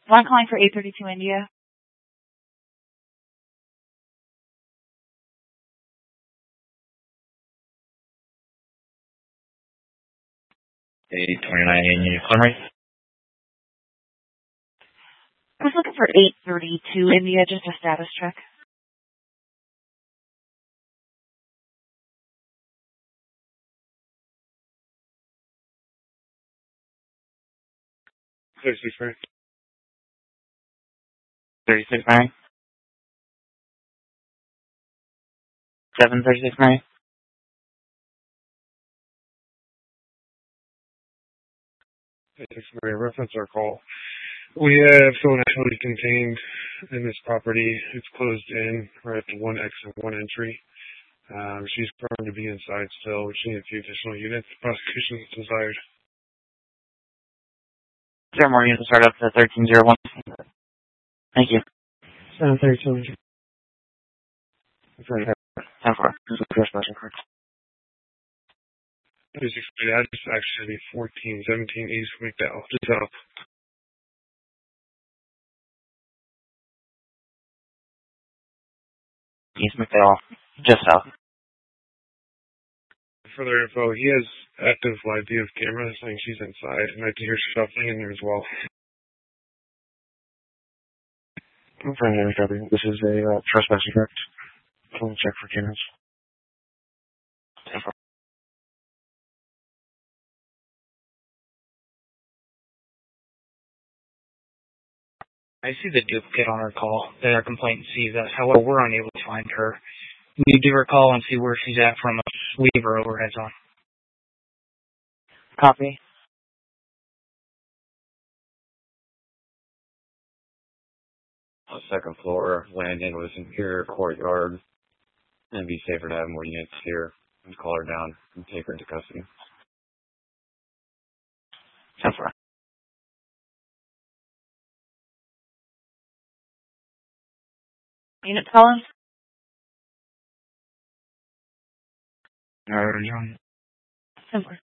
I'm calling for 832 India. Eight 29 India Conway. I was looking for 832 India, just a status check. Thursday, Frank. 36 Mary. 736 Mary. Thanks, Mary. Reference our call. We have someone actually contained in this property. It's closed in. We're at the one exit, one entry. She's prone to be inside still, which need a few additional units. Prosecution is desired. Is there more units to start up to 1301? Thank you. 732. Sorry. 10-4. This is the special court. Basically, that is actually 1417 East McDowell. Just up. East McDowell. Just south. Further info, he has active live view of camera saying she's inside, and I can hear shuffling in there as well. I'm fine, Henry. This is a trespassing correct. Can we check for cameras? I see the duplicate on her call that our complainant sees us. However, we're unable to find her. Can you give her a call and see where she's at from us? Leave her overheads on. Copy. Second floor, landing with interior courtyard. And it'd be safer to have more units here and call her down and take her into custody. 10-4. Unit calling? John. 10-4.